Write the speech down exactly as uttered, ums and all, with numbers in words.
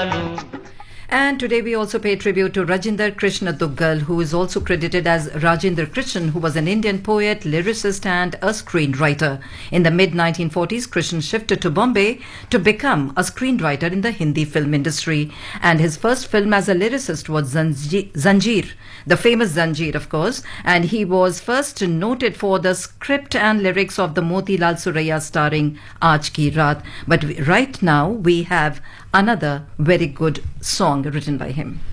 And today we also pay tribute to Rajinder Krishna Duggal, who is also credited as Rajinder Krishan, who was an Indian poet, lyricist and a screenwriter. In the mid nineteen forties, Krishan shifted to Bombay to become a screenwriter in the Hindi film industry. And his first film as a lyricist was Zanji- Zanjeer, the famous Zanjeer, of course. And he was first noted for the script and lyrics of the Motilal Suraiya starring Aaj Ki Raat. But we, right now we have another very good song written by him.